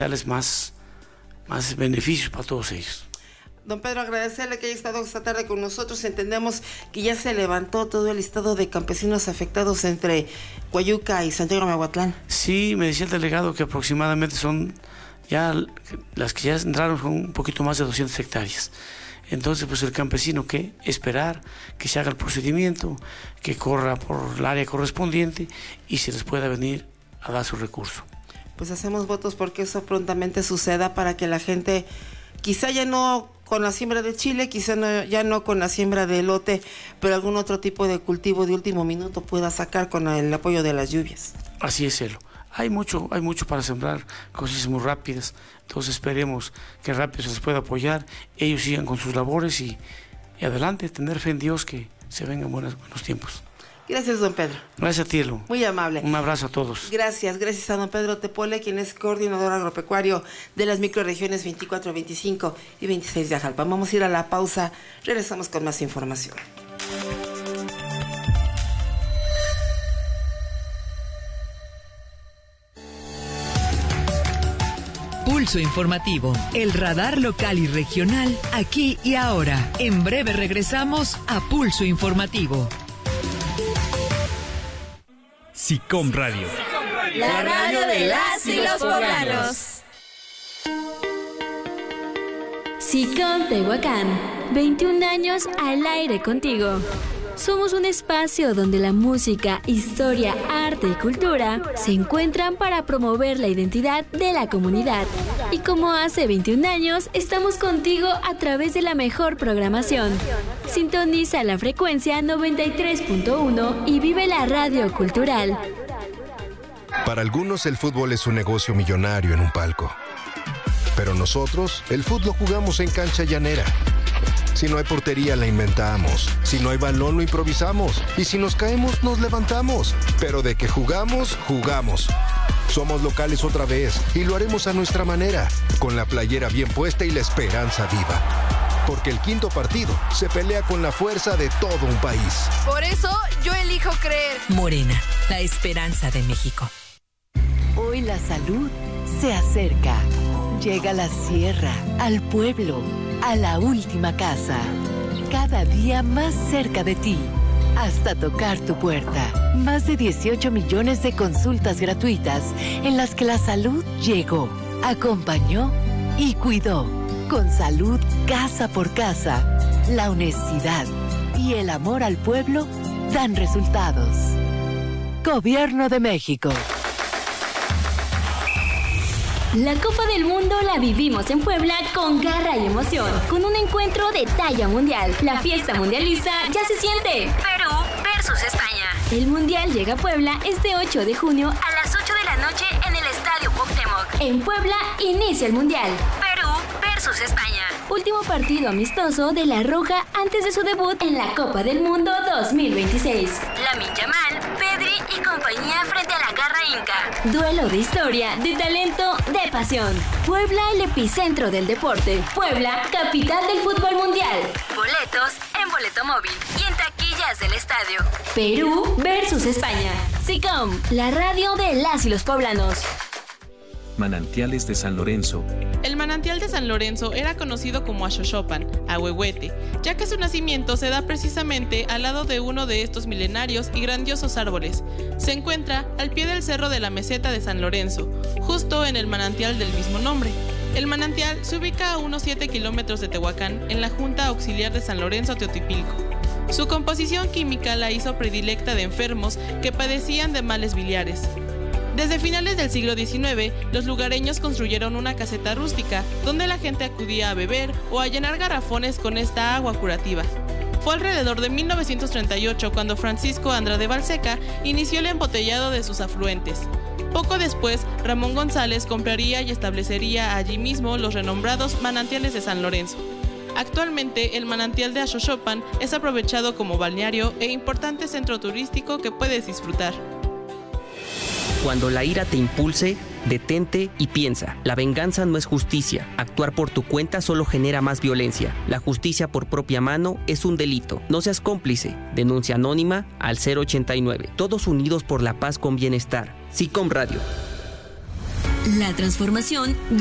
darles más beneficios para todos ellos. Don Pedro, agradecerle que haya estado esta tarde con nosotros. Entendemos que ya se levantó todo el listado de campesinos afectados entre Coyuca y Santiago Miahuatlán. Sí, me decía el delegado que aproximadamente son ya las que ya entraron son un poquito más de 200 hectáreas. Entonces, pues el campesino, ¿qué? Esperar que se haga el procedimiento, que corra por el área correspondiente y se les pueda venir a dar su recurso. Pues hacemos votos porque eso prontamente suceda para que la gente, quizá ya no con la siembra de chile, quizá ya no con la siembra de elote, pero algún otro tipo de cultivo de último minuto pueda sacar con el apoyo de las lluvias. Así es, Elo. Hay mucho para sembrar, cosas muy rápidas, entonces esperemos que rápido se les pueda apoyar, ellos sigan con sus labores y adelante, tener fe en Dios que se vengan buenos tiempos. Gracias, don Pedro. Gracias a ti, Elo. Muy amable. Un abrazo a todos. Gracias a don Pedro Tepole, quien es coordinador agropecuario de las microrregiones 24, 25 y 26 de Ajalpan. Vamos a ir a la pausa, regresamos con más información. Pulso Informativo, el radar local y regional, aquí y ahora. En breve regresamos a Pulso Informativo. SICOM Radio. La radio de las y los poblanos. SICOM Tehuacán, 21 años al aire contigo. Somos un espacio donde la música, historia, arte y cultura se encuentran para promover la identidad de la comunidad. Y como hace 21 años, estamos contigo a través de la mejor programación. Sintoniza la frecuencia 93.1 y vive la radio cultural. Para algunos el fútbol es un negocio millonario en un palco. Pero nosotros, el fútbol jugamos en cancha llanera. Si no hay portería, la inventamos. Si no hay balón, lo improvisamos. Y si nos caemos, nos levantamos. Pero de que jugamos, jugamos. Somos locales otra vez y lo haremos a nuestra manera, con la playera bien puesta y la esperanza viva. Porque el quinto partido se pelea con la fuerza de todo un país. Por eso, yo elijo creer. Morena, la esperanza de México. Hoy la salud se acerca. Llega a la sierra, al pueblo, a la última casa. Cada día más cerca de ti, hasta tocar tu puerta. Más de 18 millones de consultas gratuitas en las que la salud llegó, acompañó y cuidó. Con salud casa por casa, la honestidad y el amor al pueblo dan resultados. Gobierno de México. La Copa del Mundo la vivimos en Puebla con garra y emoción, con un encuentro de talla mundial. La fiesta mundialista ya se siente. Perú versus España. El Mundial llega a Puebla este 8 de junio a las 8 de la noche en el Estadio Cuauhtémoc. En Puebla inicia el Mundial. Perú versus España. Último partido amistoso de La Roja antes de su debut en la Copa del Mundo 2026. Lamine Yamal, Pedri y compañía frente a la garra inca. Duelo de historia, de talento, de pasión. Puebla, el epicentro del deporte. Puebla, capital del fútbol mundial. Boletos en Boleto Móvil y en taquillas del estadio. Perú versus España. SICOM, la radio de las y los poblanos. Manantiales de San Lorenzo. El manantial de San Lorenzo era conocido como Axoxopan, Ahuehuete, ya que su nacimiento se da precisamente al lado de uno de estos milenarios y grandiosos árboles. Se encuentra al pie del cerro de la meseta de San Lorenzo, justo en el manantial del mismo nombre. El manantial se ubica a unos 7 kilómetros de Tehuacán, en la Junta Auxiliar de San Lorenzo Teotipilco. Su composición química la hizo predilecta de enfermos que padecían de males biliares. Desde finales del siglo XIX, los lugareños construyeron una caseta rústica donde la gente acudía a beber o a llenar garrafones con esta agua curativa. Fue alrededor de 1938 cuando Francisco Andrade Balseca inició el embotellado de sus afluentes. Poco después, Ramón González compraría y establecería allí mismo los renombrados manantiales de San Lorenzo. Actualmente, el manantial de Axoxopan es aprovechado como balneario e importante centro turístico que puedes disfrutar. Cuando la ira te impulse, detente y piensa. La venganza no es justicia. Actuar por tu cuenta solo genera más violencia. La justicia por propia mano es un delito. No seas cómplice. Denuncia anónima al 089. Todos unidos por la paz con bienestar. SICOM Radio. La transformación